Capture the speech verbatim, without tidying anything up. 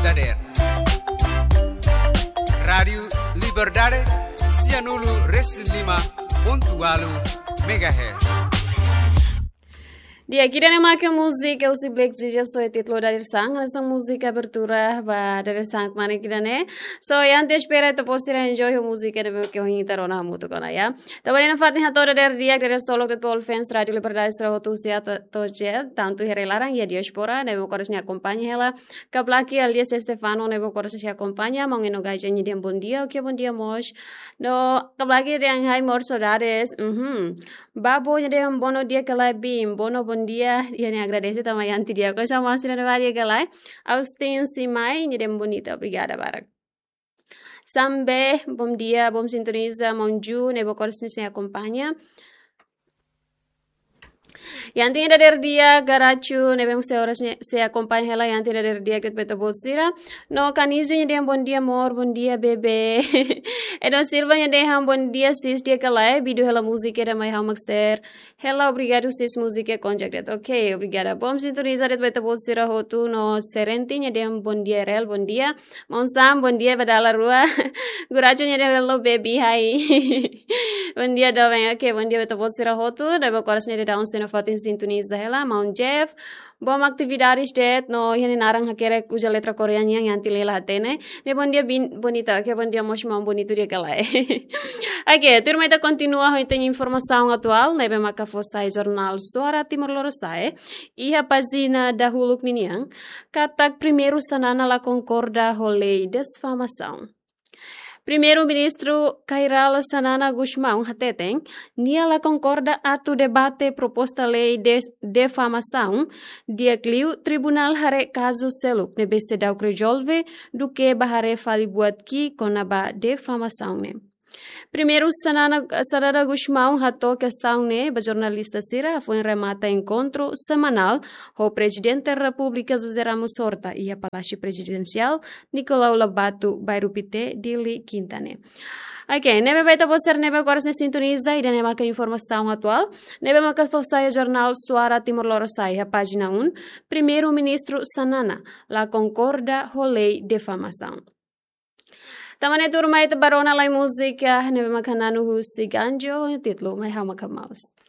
dader. Radio Liberdade Cianulu Reslima Pontualu Megahertz. Dia kita nama ke música usi black jija so é título da sang nessa música abertura ba da sang mana kita ne so yang te espera to posira enjoy a música de que o interona muito kona ya também na fatin hatora der dia der solo de Paul fans radio liberdade sra hotusia to je tanto herelaran ya diaspora ne mo coras ne acompanha ela kablaki alias Stefano ne mo coras se acompanha mong eno gaja ni dem bom dia o que bom dia mos no kablaki yang hai mor saudades mhm babo ne dem bono dia kala bim bono bom dia, e ne agradece também anti dia com essa mostra de varia galai. Austin Simai, ne dem bonita, obrigada barak. Sambe, bom dia, bom sintoniza, monju, ne bocores ne se acompanha. Yang tidak der dia garachu ne bem se horas se acompanha ela yang tidak der dia que peta bolsira no canizo ne dem bom dia amor bom dia bebê e no silva ne dem bom dia sis dia kala bidu ela música da mai hamak ser ela obrigado sis música conjected ok obrigada bom sintoniza det peta bolsira hotu no serenti ne dem bom dia rel bom dia monsam bom dia badala rua gurachu ne dem hello baby hai bom dia do vem ok bom dia peta bolsira hotu da bocores ne down se fatin sintoniza ela Mount Jeff bom atividades det no yani narang hakere uja letra coreana yang anti lela tene ne bon dia bin bonita que bon dia mos mau bonito dia kala ok turma ita continua ho tem informação atual ne be makafo sai jornal Suara Timor-Leste e a página da Huluk Niniang katak primeiro sanana la concorda ho lei desfamação. Primeiro-ministro Kairal Sanana Gusmão Hateteng, nia la concorda atu debate proposta lei de defamação, dia cliu tribunal hare caso seluk ne bese dau krejolve do que bahare fali buat ki konaba defamação ne. Primeiro, Sanana, Sanana Gusmão ratou questão ne, ba jornalista Sira, foi em remata encontro semanal, o presidente da República José Ramos Horta e a Palácio Presidencial Nicolau Labato Bairupite Dili Quintane. Ok, nebe baita poser nebe agora se sintoniza e nebe maka informação atual. Nebe maka fosaia jornal Suara Timor-Leste, a página um. Primeiro-ministro Sanana, la concorda ho lei defamação. Tamane turma ita barona lai música, nebe makananu husi ganjo, título, mai hama kamaus.